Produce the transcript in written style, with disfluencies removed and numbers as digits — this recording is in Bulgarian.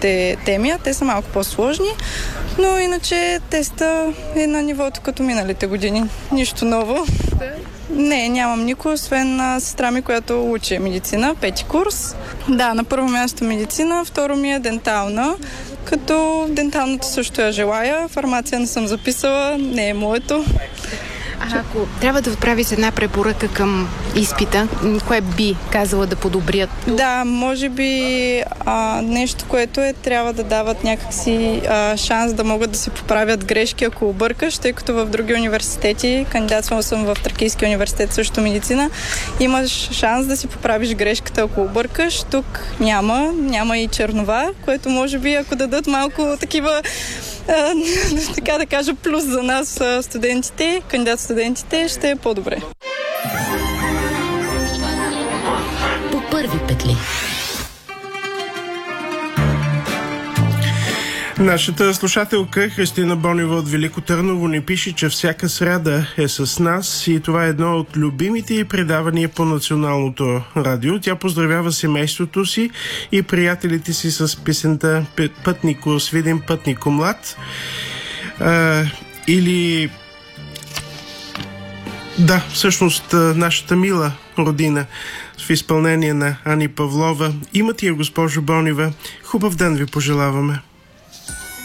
другите теми, а те са малко по-сложни. Но иначе теста е на нивото като миналите години. Нищо ново. Не, нямам никой, освен сестра ми, която учи медицина, 5-ти курс. Да, на първо място медицина, второ ми е дентална, като денталната също я желая. Фармация не съм записала, не е моето. Ако трябва да отправиш една препоръка към изпита, кое би казала да подобрят? Да, може би нещо, което трябва да дават някакси шанс да могат да се поправят грешки, ако объркаш, тъй като в други университети, кандидатствала съм в Тракийския университет, също медицина, имаш шанс да си поправиш грешката, ако объркаш. Тук няма и чернова, което може би, ако дадат малко такива така да кажа, плюс за нас студентите, кандидат-студентите, ще е по-добре. По първи петли. Нашата слушателка Христина Бонева от Велико Търново ни пише, че всяка сряда е с нас и това е едно от любимите й предавания по националното радио. Тя поздравява семейството си и приятелите си с песента "Пътнико Свиден, пътнико млад". Да, всъщност нашата мила родина в изпълнение на Ани Павлова. Имате я, госпожо Бонева. Хубав ден ви пожелаваме.